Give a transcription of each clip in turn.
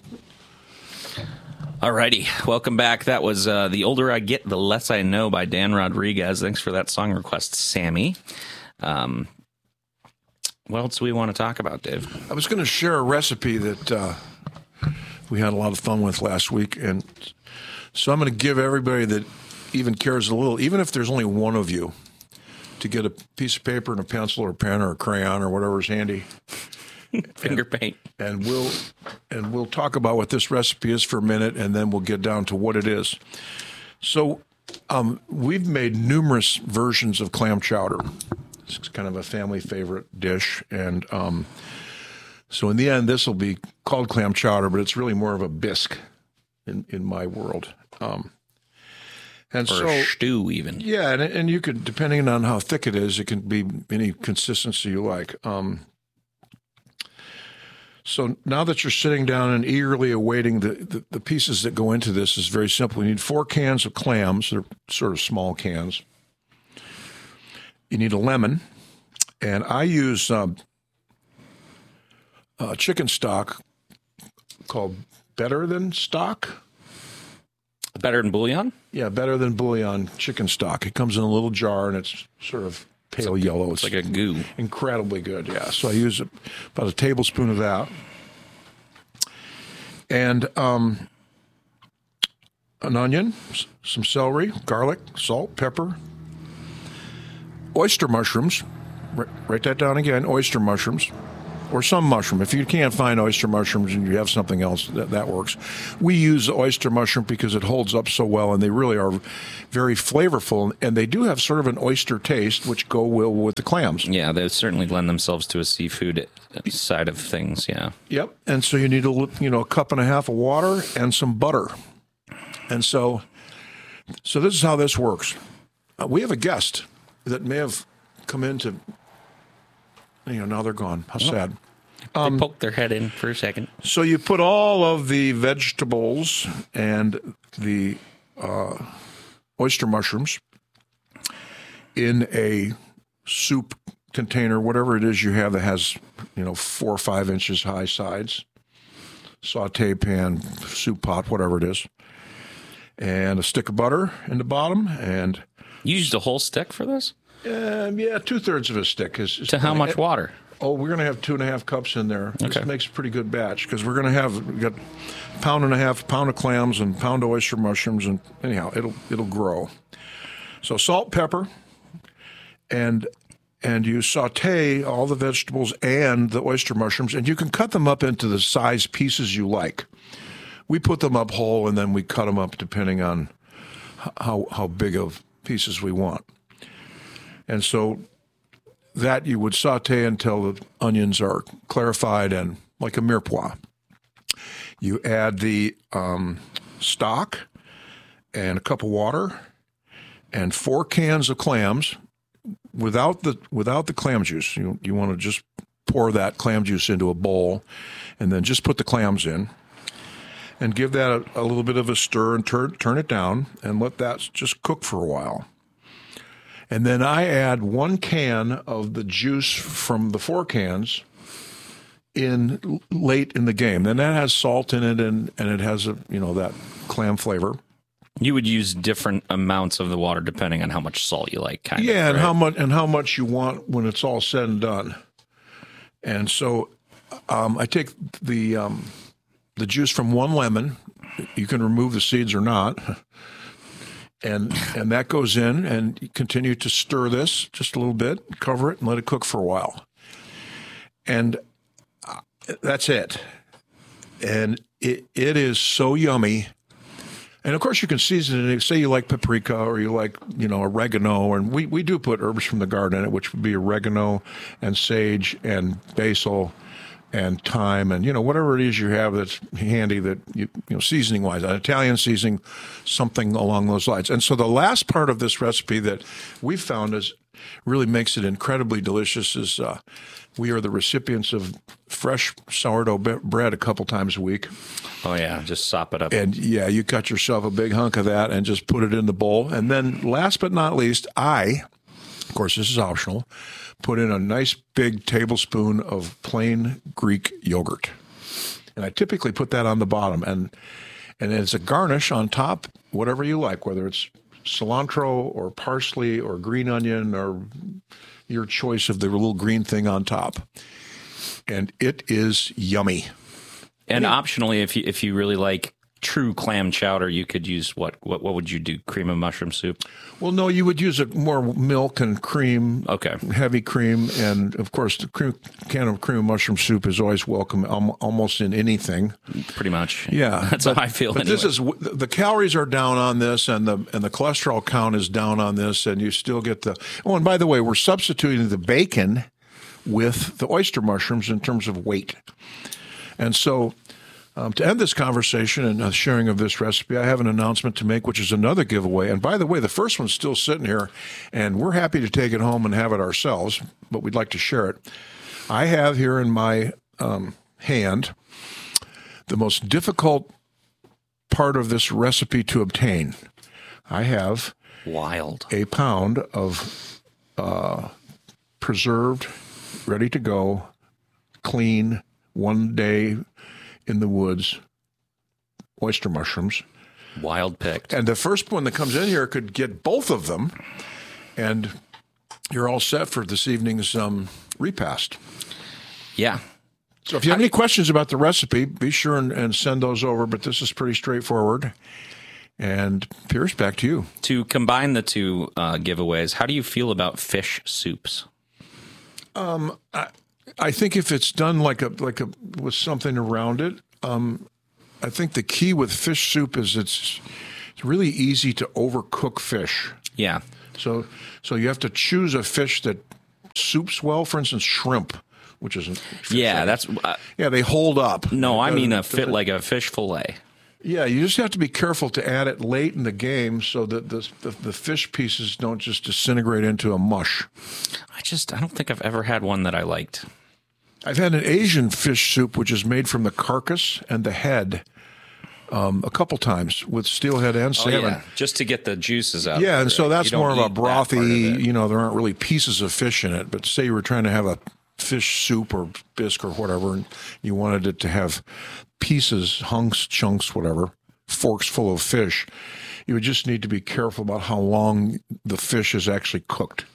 Alrighty, welcome back. That was The Older I Get, The Less I Know by Dan Rodriguez. Thanks for that song request, Sammy. What else do we want to talk about, Dave? I was going to share a recipe that we had a lot of fun with last week, and so I'm going to give everybody that even cares a little, even if there's only one of you, to get a piece of paper and a pencil or a pen or a crayon or whatever's handy. Finger paint. And we'll talk about what this recipe is for a minute, and then we'll get down to what it is. So we've made numerous versions of clam chowder. It's kind of a family favorite dish, and so in the end, this will be called clam chowder, but it's really more of a bisque in my world. And or a stew, even. Yeah, and you could, depending on how thick it is, it can be any consistency you like. So now that you're sitting down and eagerly awaiting the pieces that go into this, is very simple. You need 4 cans of clams. They're sort of small cans. You need a lemon. And I use chicken stock called Better Than Stock. Better Than Bouillon? Yeah, Better Than Bouillon chicken stock. It comes in a little jar, and it's sort of pale yellow. It's like a goo. Incredibly good, yeah. So I use about a tablespoon of that. And an onion, some celery, garlic, salt, pepper, oyster mushrooms. Write that down again, oyster mushrooms. Or some mushroom. If you can't find oyster mushrooms and you have something else, that works. We use the oyster mushroom because it holds up so well, and they really are very flavorful, and they do have sort of an oyster taste, which go well with the clams. Yeah, they certainly lend themselves to a seafood side of things, yeah. Yep, and so you need a cup and a half of water and some butter. And so this is how this works. We have a guest that may have come into... now they're gone. How sad. They poked their head in for a second. So you put all of the vegetables and the oyster mushrooms in a soup container, whatever it is you have that has, 4 or 5 inches high sides, saute pan, soup pot, whatever it is, and a stick of butter in the bottom. And you used a whole stick for this? Yeah, 2/3 of a stick is to how much water? Oh, we're going to have 2.5 cups in there. Okay. This makes a pretty good batch because we got a pound and a half, pound of clams and pound of oyster mushrooms, and anyhow, it'll grow. So salt, pepper, and you saute all the vegetables and the oyster mushrooms, and you can cut them up into the size pieces you like. We put them up whole, and then we cut them up depending on how big of pieces we want. And so that you would saute until the onions are clarified and like a mirepoix. You add the stock and a cup of water and 4 cans of clams without the clam juice. You want to just pour that clam juice into a bowl and then just put the clams in and give that a little bit of a stir and turn it down and let that just cook for a while. And then I add 1 can of the juice from the 4 cans in late in the game. Then that has salt in it, and it has that clam flavor. You would use different amounts of the water depending on how much salt you like, kind of. Yeah, right? and how much you want when it's all said and done. And so I take the juice from 1 lemon. You can remove the seeds or not. And that goes in, and you continue to stir this just a little bit, cover it, and let it cook for a while. And that's it. And it is so yummy. And, of course, you can season it. Say you like paprika or you like, oregano. And we do put herbs from the garden in it, which would be oregano and sage and basil and thyme and, whatever it is you have that's handy that, seasoning-wise, an Italian seasoning, something along those lines. And so the last part of this recipe that we found really makes it incredibly delicious is we are the recipients of fresh sourdough bread a couple times a week. Oh, yeah, just sop it up. And, yeah, you cut yourself a big hunk of that and just put it in the bowl. And then last but not least, of course, this is optional, put in a nice big tablespoon of plain Greek yogurt. And I typically put that on the bottom. And as a garnish on top, whatever you like, whether it's cilantro or parsley or green onion or your choice of the little green thing on top. And it is yummy. And optionally, if you really like true clam chowder, you could use what would you do? Cream of mushroom soup? Well, no, you would use more milk and cream, Okay. heavy cream, and of course the can of cream of mushroom soup is always welcome, almost in anything. Pretty much. Yeah, That's how I feel But anyway. this is the calories are down on this, and the cholesterol count is down on this, and you still get the. Oh, and by the way, we're substituting the bacon with the oyster mushrooms in terms of weight, and so. To end this conversation and sharing of this recipe, I have an announcement to make, which is another giveaway. And by the way, the first one's still sitting here, and we're happy to take it home and have it ourselves, but we'd like to share it. I have here in my hand the most difficult part of this recipe to obtain. I have Wild. a pound of preserved, ready to go, clean, 1 day in the woods oyster mushrooms. Wild picked. And the first one that comes in here could get both of them, and you're all set for this evening's repast. Yeah. So if you have any questions about the recipe, be sure and send those over, but this is pretty straightforward. And Pierce, back to you. To combine the two giveaways, how do you feel about fish soups? I think if it's done like a with something around it, I think the key with fish soup is it's really easy to overcook fish. Yeah. So you have to choose a fish that soups well. For instance, shrimp, which isn't. Yeah, that's Yeah, they hold up. no. I mean like a fish fillet. Yeah, you just have to be careful to add it late in the game so that the fish pieces don't just disintegrate into a mush. I don't think I've ever had one that I liked. I've had an Asian fish soup, which is made from the carcass and the head, a couple times with steelhead and salmon. Yeah, just to get the juices out. Yeah, of and it, so right? that's You don't more of a eat that part of brothy, it. there aren't really pieces of fish in it. But say you were trying to have a fish soup or bisque or whatever, and you wanted it to have pieces, hunks, chunks, whatever, forks full of fish, you would just need to be careful about how long the fish is actually cooked.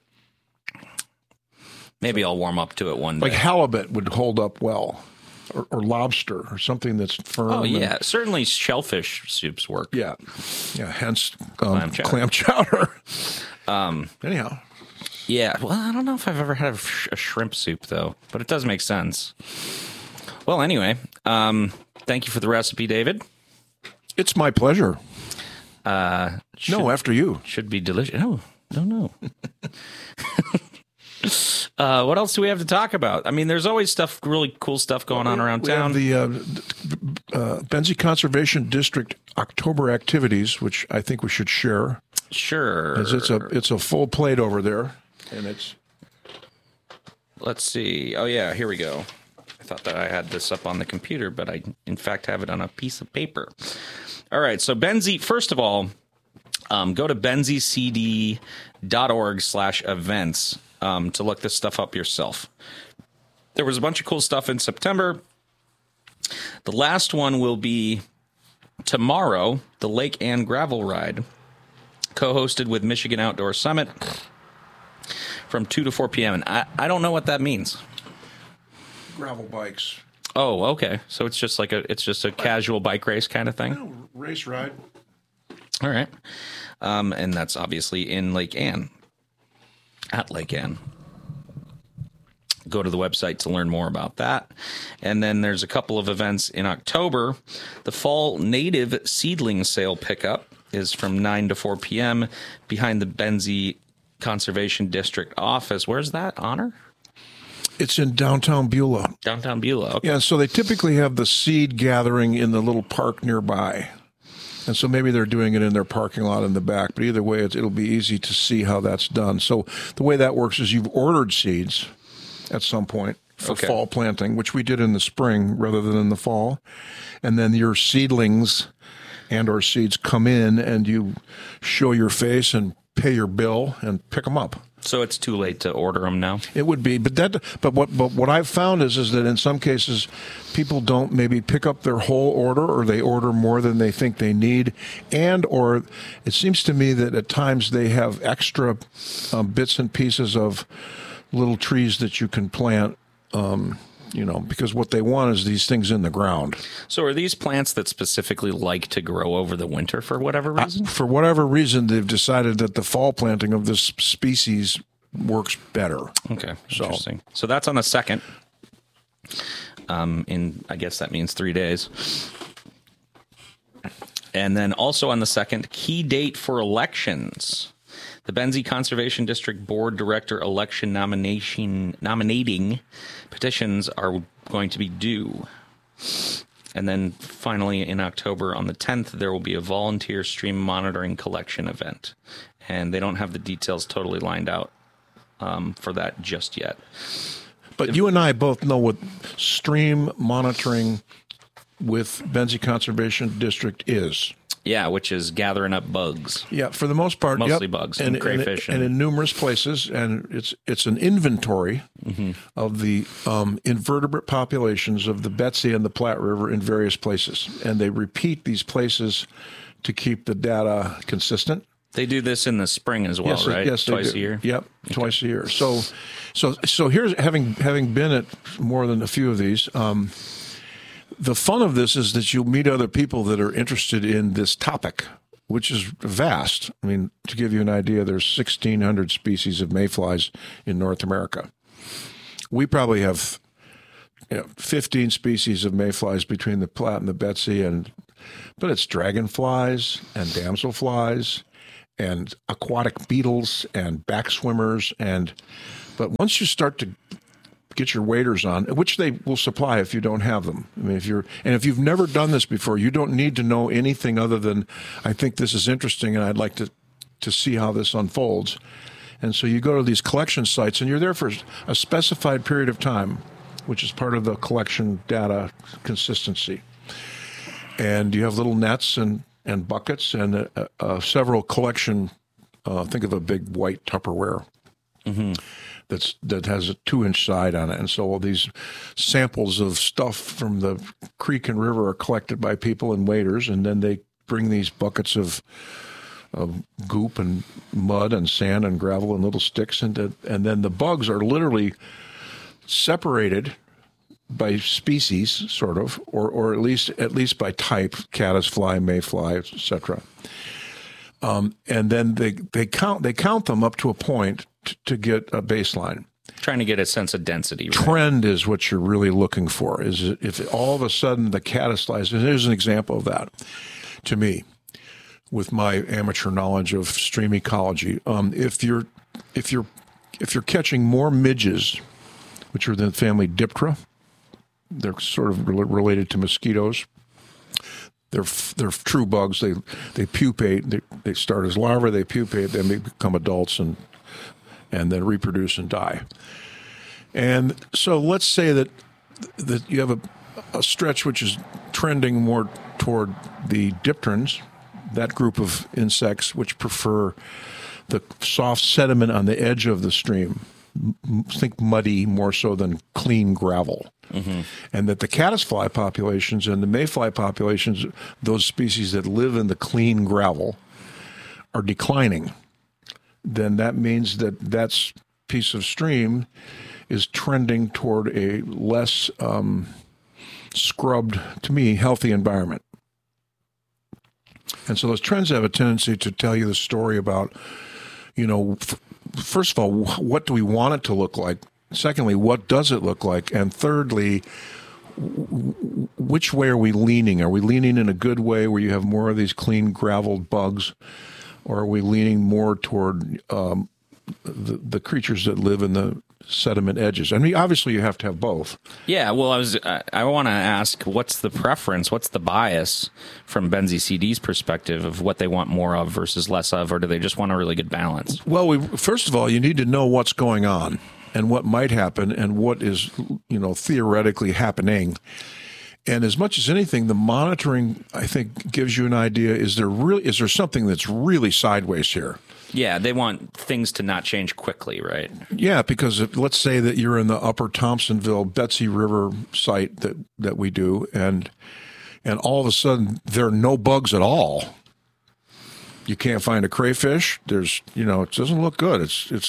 Maybe I'll warm up to it one day. Like halibut would hold up well, or lobster, or something that's firm. Oh yeah, certainly shellfish soups work. Yeah. Hence Clam chowder. clam chowder. Anyhow, Yeah, well, I don't know if I've ever had a shrimp soup though, but it does make sense. Well, anyway, thank you for the recipe, David. it's my pleasure. Should, After you. should be delicious. Oh, no. What else do we have to talk about? I mean, there's always really cool stuff going on around We town. have the Benzie Conservation District October activities, which I think we should share. Sure. It's a full plate over there, and it's. Let's see. Oh, yeah, here we go. I thought that I had this up on the computer, but I, in fact, have it on a piece of paper. All right, so Benzie, first of all, go to benziecd.org/events to look this stuff up yourself. There was a bunch of cool stuff in September. The last one will be tomorrow, the Lake Ann Gravel Ride, co-hosted with Michigan Outdoor Summit from 2 to 4 p.m. And I don't know what that means. Gravel bikes. Oh, okay. So it's just a casual bike race kind of thing. Race ride. All right. And that's obviously in Lake Ann. At Lake Ann. Go to the website to learn more about that. And then there's a couple of events in October. The Fall Native Seedling Sale Pickup is from 9 to 4 p.m. behind the Benzie Conservation District office. Where's that, Honor? It's in downtown Beulah. Downtown Beulah. Okay. Yeah, so they typically have the seed gathering in the little park nearby. And so maybe they're doing it in their parking lot in the back. But either way, it'll be easy to see how that's done. So the way that works is you've ordered seeds at some point for fall planting, which we did in the spring rather than in the fall. And then your seedlings and or seeds come in and you show your face and pay your bill and pick them up. So it's too late to order them now? It would be, but what I've found is that in some cases, people don't maybe pick up their whole order, or they order more than they think they need, or it seems to me that at times they have extra bits and pieces of little trees that you can plant. Because what they want is these things in the ground. So are these plants that specifically like to grow over the winter for whatever reason? For whatever reason, they've decided that the fall planting of this species works better. Okay, interesting. So that's on the 2nd. I guess that means 3 days. And then also on the 2nd, key date for elections. The Benzie Conservation District Board Director election nominating petitions are going to be due. And then finally in October on the 10th, there will be a volunteer stream monitoring collection event. And they don't have the details totally lined out for that just yet. But you and I both know what stream monitoring with Benzie Conservation District is. Yeah, which is gathering up bugs. Yeah, for the most part, mostly bugs and crayfish, and in numerous places. And it's an inventory of the invertebrate populations of the Betsy and the Platte River in various places, and they repeat these places to keep the data consistent. They do this in the spring as well, right? Yes, twice a year. Yep, okay. Twice a year. So here's having been at more than a few of these. The fun of this is that you'll meet other people that are interested in this topic, which is vast. I mean, to give you an idea, there's 1,600 species of mayflies in North America. We probably have 15 species of mayflies between the Platte and the Betsy, but it's dragonflies and damselflies and aquatic beetles and backswimmers. But once you start to get your waders on, which they will supply if you don't have them. I mean, if you've never done this before, you don't need to know anything other than, I think this is interesting and I'd like to see how this unfolds. And so you go to these collection sites and you're there for a specified period of time, which is part of the collection data consistency. And you have little nets and buckets and several collection, think of a big white Tupperware. That has a 2-inch side on it. And so all these samples of stuff from the creek and river are collected by people and waders, and then they bring these buckets of goop and mud and sand and gravel and little sticks, and then the bugs are literally separated by species, sort of, or at least by type, caddisfly, mayfly, etc. And then they count them up to a point to get a baseline. Trying to get a sense of density. Right? Trend is what you're really looking for. Is if all of a sudden the caddisflies, and here's an example of that to me, with my amateur knowledge of stream ecology. If you're catching more midges, which are the family Diptera, they're sort of related to mosquitoes. They're true bugs. They pupate. They start as larvae. They pupate. Then they become adults and then reproduce and die. And so let's say that you have a stretch which is trending more toward the dipterans, that group of insects which prefer the soft sediment on the edge of the stream. Think muddy more so than clean gravel. And that the caddisfly populations and the mayfly populations, those species that live in the clean gravel, are declining. Then that means that piece of stream is trending toward a less scrubbed, to me, healthy environment. And so those trends have a tendency to tell you the story about, first of all, what do we want it to look like? Secondly, what does it look like? And thirdly, which way are we leaning? Are we leaning in a good way where you have more of these clean graveled bugs? Or are we leaning more toward the creatures that live in the sediment edges? I mean, obviously you have to have both. Yeah, well, I want to ask, what's the preference? What's the bias from Benzie CD's perspective of what they want more of versus less of, or do they just want a really good balance? Well, first of all, you need to know what's going on and what might happen and what is, theoretically happening. And as much as anything, the monitoring, I think, gives you an idea, is there something that's really sideways here? Yeah, they want things to not change quickly, right? Yeah, because let's say that you're in the upper Thompsonville Betsy River site that we do, and all of a sudden there are no bugs at all. You can't find a crayfish. There's, it doesn't look good.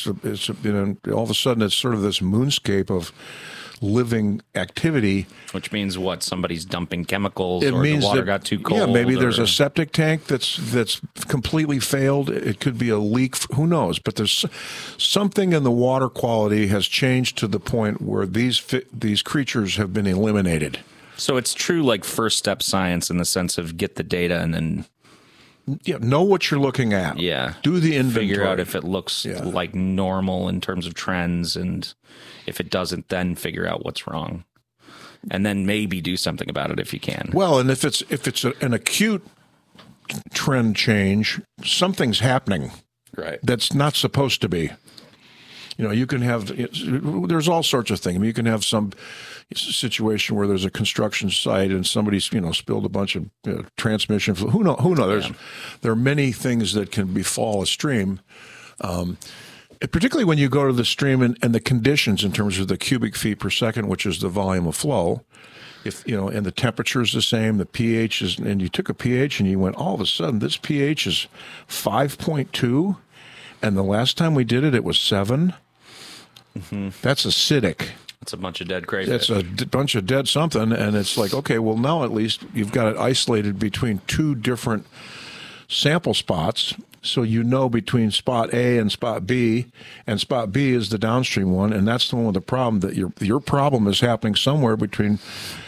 All of a sudden it's sort of this moonscape of living activity. Which means what? Somebody's dumping chemicals, it or means the water that, got too cold. Yeah, maybe there's a septic tank that's completely failed. It could be a leak. Who knows? But there's something in the water quality has changed to the point where these creatures have been eliminated. So it's true, like first step science in the sense of get the data and then know what you're looking at. Yeah. Do the inventory. Figure out if it looks like normal in terms of trends, and if it doesn't, then figure out what's wrong. And then maybe do something about it if you can. Well, and if it's an acute trend change, something's happening. Right. That's not supposed to be. You can have, there's all sorts of things. I mean, you can have some situation where there's a construction site and somebody's, spilled a bunch of transmission. Who knows? There are many things that can befall a stream. Particularly when you go to the stream and the conditions in terms of the cubic feet per second, which is the volume of flow. If and the temperature is the same, the pH is, and you took a pH and you went, all of a sudden this pH is 5.2, and the last time we did it, it was 7. Mm-hmm. That's acidic. It's a bunch of dead crayfish. It's a bunch of dead something, and it's like, okay, well now at least you've got it isolated between 2 different sample spots. So between spot A and spot B is the downstream one, and that's the one with the problem, that your problem is happening somewhere between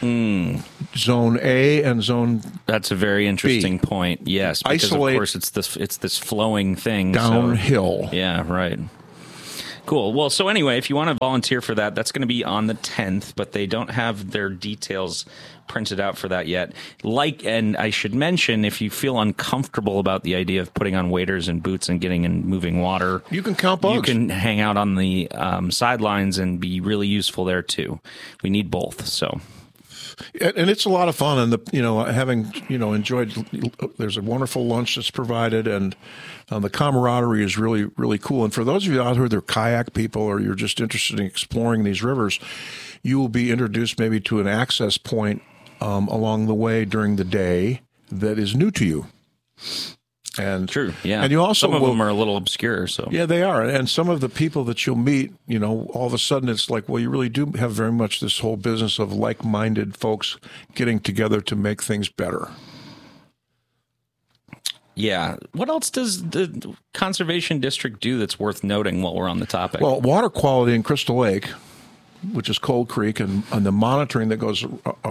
zone A and zone. That's a very interesting B. point. Yes, because Isolate, of course it's this flowing thing downhill. So, yeah, right. Cool. Well, so anyway, if you want to volunteer for that, that's going to be on the 10th, but they don't have their details printed out for that yet. And I should mention, if you feel uncomfortable about the idea of putting on waders and boots and getting in moving water, you can count bugs. You can hang out on the sidelines and be really useful there too. We need both. So. And it's a lot of fun, and having enjoyed. There's a wonderful lunch that's provided, and the camaraderie is really, really cool. And for those of you out there, they're kayak people, or you're just interested in exploring these rivers, you will be introduced maybe to an access point along the way during the day that is new to you. And true, yeah. And you also some of them are a little obscure, so yeah, they are. And some of the people that you'll meet, all of a sudden it's like, well, you really do have very much this whole business of like-minded folks getting together to make things better. Yeah. What else does the Conservation District do that's worth noting while we're on the topic? Well, water quality in Crystal Lake, which is Cold Creek, and the monitoring that goes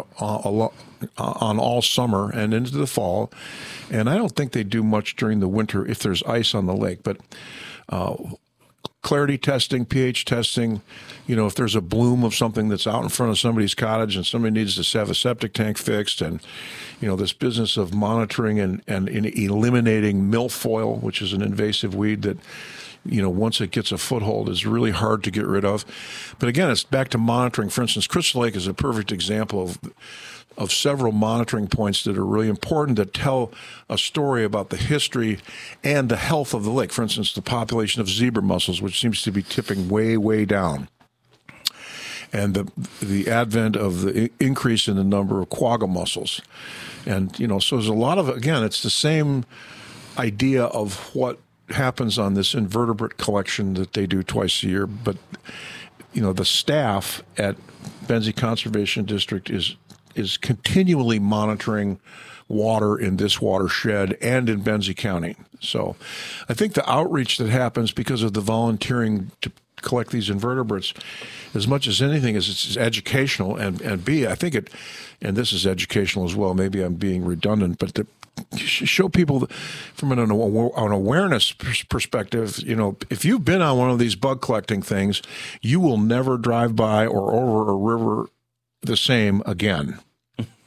on all summer and into the fall. And I don't think they do much during the winter if there's ice on the lake, but clarity testing, pH testing, if there's a bloom of something that's out in front of somebody's cottage and somebody needs to have a septic tank fixed, and, this business of monitoring and eliminating milfoil, which is an invasive weed that, once it gets a foothold, is really hard to get rid of. But again, it's back to monitoring. For instance, Crystal Lake is a perfect example of several monitoring points that are really important that tell a story about the history and the health of the lake. For instance, the population of zebra mussels, which seems to be tipping way, way down. And the advent of the increase in the number of quagga mussels. And, so there's a lot of, again, it's the same idea of what happens on this invertebrate collection that they do twice a year. But, the staff at Benzie Conservation District is continually monitoring water in this watershed and in Benzie County. So I think the outreach that happens because of the volunteering to collect these invertebrates, as much as anything, is it's educational, and B, I think it, and this is educational as well, maybe I'm being redundant, but to show people from an awareness perspective, if you've been on one of these bug collecting things, you will never drive by or over a river the same again.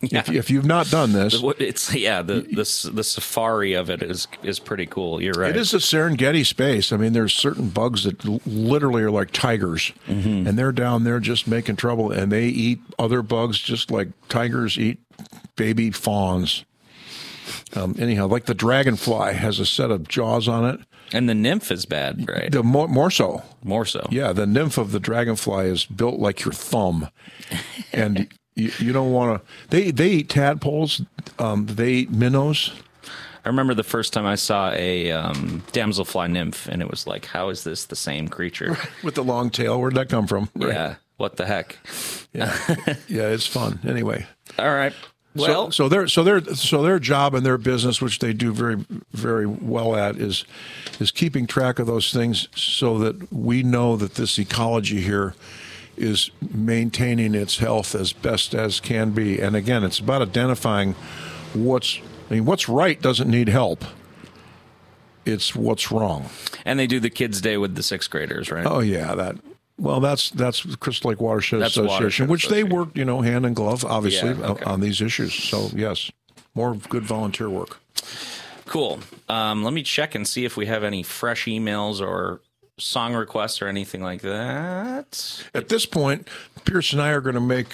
If you've not done this, It's the safari of it is pretty cool. You're right. it is a Serengeti space. I mean, there's certain bugs that literally are like tigers, and they're down there just making trouble, and they eat other bugs just like tigers eat baby fawns. Anyhow, like the dragonfly has a set of jaws on it. And the nymph is bad, right? The more so. More so. Yeah, the nymph of the dragonfly is built like your thumb, and you don't want to. They eat tadpoles. They eat minnows. I remember the first time I saw a damselfly nymph, and it was like, how is this the same creature? With the long tail. Where'd that come from? Right. Yeah. What the heck? Yeah, it's fun. Anyway. All right. Well, so their job and their business, which they do very, very well at, is keeping track of those things so that we know that this ecology here is maintaining its health as best as can be. And again, it's about identifying what's right doesn't need help. It's what's wrong. and they do the kids' day with the sixth graders, right? Oh yeah, that's Crystal Lake Watershed That's Association, Watershed which Association. they work, hand in glove, obviously, Yeah, okay. on these issues. So yes, more good volunteer work. Cool. Let me check and see if we have any fresh emails or song requests or anything like that. At this point, Pierce and I are going to make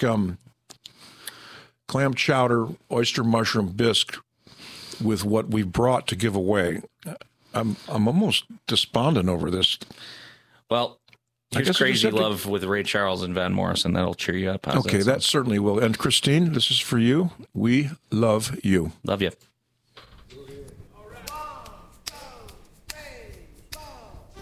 clam chowder, oyster mushroom bisque with what we've brought to give away. I'm almost despondent over this. Well, I here's guess I just Crazy have to- Love with Ray Charles and Van Morrison. That'll cheer you up. How's Okay, that that certainly will. And Christine, this is for you. We love you. Love you.